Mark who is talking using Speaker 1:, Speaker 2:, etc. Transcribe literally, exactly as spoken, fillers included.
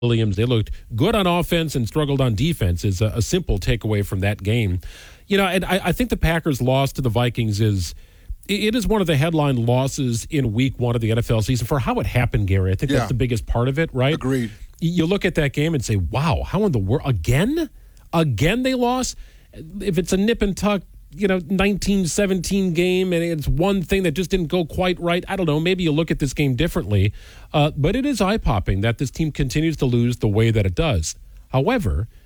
Speaker 1: Williams. They looked good on offense and struggled on defense is a, a simple takeaway from that game. You know, and I, I think the Packers' loss to the Vikings is it is one of the headline losses in week one of the N F L season for how it happened, Gary. I think
Speaker 2: Yeah.
Speaker 1: that's the biggest part of it, right?
Speaker 2: Agreed.
Speaker 1: You look at that game and say, wow, how in the world? Again? Again they lost? If it's a nip and tuck, you know, nineteen seventeen game and it's one thing that just didn't go quite right, I don't know. Maybe you look at this game differently. Uh, but it is eye-popping that this team continues to lose the way that it does. However,